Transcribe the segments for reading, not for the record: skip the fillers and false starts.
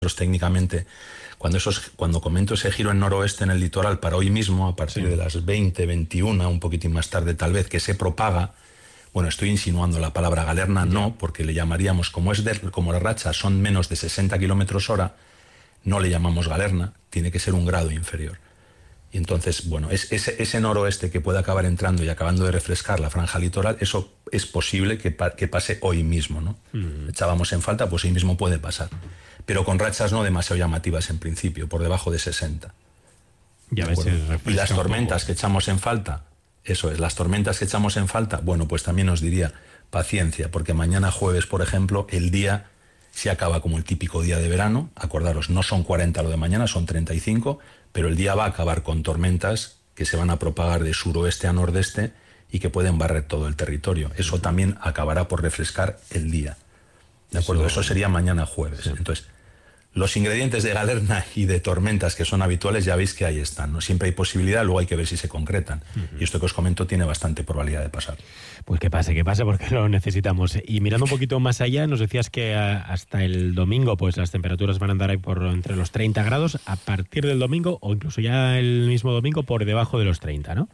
técnicamente, cuando comento ese giro en noroeste en el litoral para hoy mismo, a partir de las 20, 21, un poquitín más tarde tal vez, que se propaga, bueno, estoy insinuando la palabra galerna, no, porque le llamaríamos, como las rachas son menos de 60 kilómetros hora, no le llamamos galerna, tiene que ser un grado inferior. Y entonces, bueno, ese noroeste que puede acabar entrando y acabando de refrescar la franja litoral, eso es posible que pase hoy mismo, ¿no? Echábamos en falta, pues hoy mismo puede pasar. Pero con rachas no demasiado llamativas en principio, por debajo de 60. Ya ves, y las tormentas que echamos en falta, eso es, las tormentas que echamos en falta, bueno, pues también os diría, paciencia, porque mañana jueves, por ejemplo, el día se acaba como el típico día de verano. Acordaros, no son 40 lo de mañana, son 35, pero el día va a acabar con tormentas que se van a propagar de suroeste a nordeste y que pueden barrer todo el territorio. Eso también acabará por refrescar el día. ¿De acuerdo? Eso sería mañana jueves. Sí. Entonces, los ingredientes de galerna y de tormentas que son habituales ya veis que ahí están, ¿no? Siempre hay posibilidad, luego hay que ver si se concretan. Y esto que os comento tiene bastante probabilidad de pasar. Pues que pase porque lo necesitamos. Y mirando un poquito más allá, nos decías que hasta el domingo pues las temperaturas van a andar ahí por entre los 30 grados, a partir del domingo o incluso ya el mismo domingo por debajo de los 30, ¿no?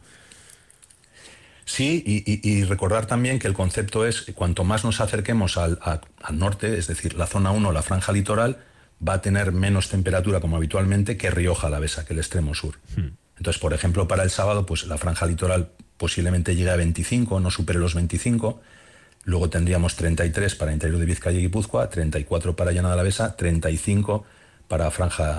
Sí, y recordar también que el concepto es, cuanto más nos acerquemos al norte, es decir, la zona 1, la franja litoral, va a tener menos temperatura como habitualmente que Rioja Alavesa, que el extremo sur. Entonces, por ejemplo, para el sábado, pues la franja litoral posiblemente llegue a 25, no supere los 25, luego tendríamos 33 para interior de Vizcaya y Guipúzcoa, 34 para Llanada Alavesa, 35 para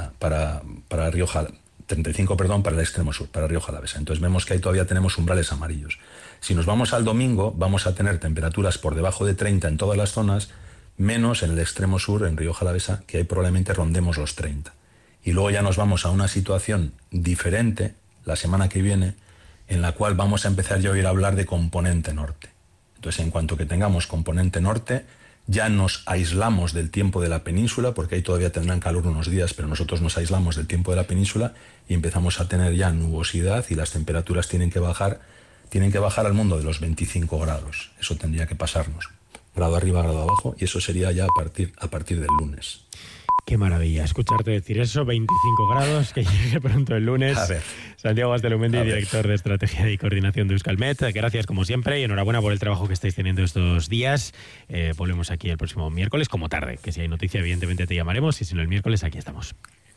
Rioja, 35, perdón, para el extremo sur, para Rioja Alavesa. Entonces vemos que ahí todavía tenemos umbrales amarillos. Si nos vamos al domingo, vamos a tener temperaturas por debajo de 30 en todas las zonas, menos en el extremo sur, en Rioja Alavesa, que ahí probablemente rondemos los 30. Y luego ya nos vamos a una situación diferente la semana que viene, en la cual vamos a empezar ya a oír hablar de componente norte. Entonces, en cuanto que tengamos componente norte, ya nos aislamos del tiempo de la península, porque ahí todavía tendrán calor unos días, pero nosotros nos aislamos del tiempo de la península y empezamos a tener ya nubosidad y las temperaturas tienen que bajar al mundo de los 25 grados. Eso tendría que pasarnos. Grado arriba, grado abajo, y eso sería ya a partir del lunes. Qué maravilla escucharte decir eso, 25 grados, que llegue pronto el lunes. A ver. Santiago Astelumendi, director de Estrategia y Coordinación de Euskalmet. Gracias como siempre y enhorabuena por el trabajo que estáis teniendo estos días. Volvemos aquí el próximo miércoles como tarde, que si hay noticia evidentemente te llamaremos y si no el miércoles aquí estamos.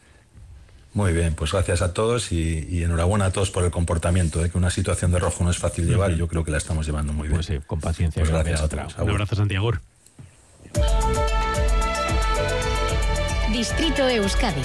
Muy bien, pues gracias a todos y enhorabuena a todos por el comportamiento, que una situación de rojo no es fácil llevar y yo creo que la estamos llevando muy bien. Pues sí, con paciencia. Pues gracias a todos. Un abrazo, Santiago. Distrito Euskadi.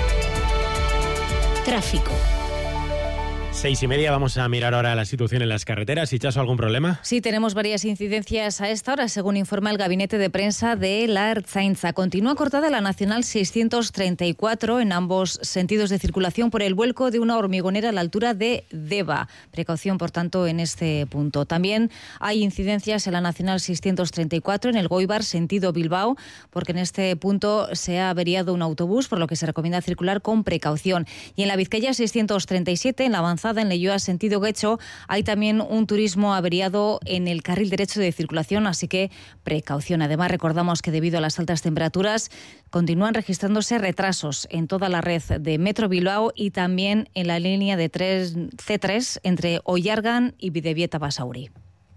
Tráfico. 6:30, vamos a mirar ahora la situación en las carreteras. ¿Itxaso, algún problema? Sí, tenemos varias incidencias a esta hora, según informa el gabinete de prensa de la Ertzaintza. Continúa cortada la Nacional 634 en ambos sentidos de circulación por el vuelco de una hormigonera a la altura de Deva. Precaución, por tanto, en este punto. También hay incidencias en la Nacional 634 en el Goibar, sentido Bilbao, porque en este punto se ha averiado un autobús, por lo que se recomienda circular con precaución. Y en la Vizcaya 637, en la avanzada en Leioa, sentido Guecho, hay también un turismo averiado en el carril derecho de circulación, así que precaución. Además, recordamos que debido a las altas temperaturas continúan registrándose retrasos en toda la red de Metro Bilbao y también en la línea de C3 entre Ollargan y Bidebieta-Basauri.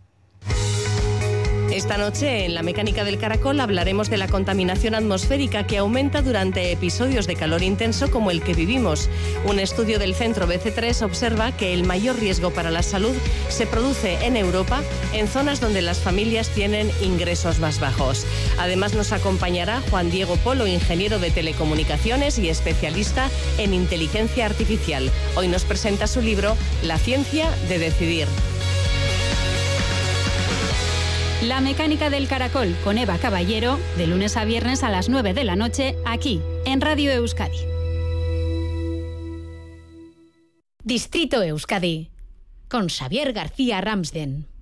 Esta noche, en La Mecánica del Caracol, hablaremos de la contaminación atmosférica que aumenta durante episodios de calor intenso como el que vivimos. Un estudio del Centro BC3 observa que el mayor riesgo para la salud se produce en Europa, en zonas donde las familias tienen ingresos más bajos. Además, nos acompañará Juan Diego Polo, ingeniero de telecomunicaciones y especialista en inteligencia artificial. Hoy nos presenta su libro La ciencia de decidir. La Mecánica del Caracol con Eva Caballero, de lunes a viernes a las 9 de la noche, aquí, en Radio Euskadi. Distrito Euskadi, con Xavier García Ramsden.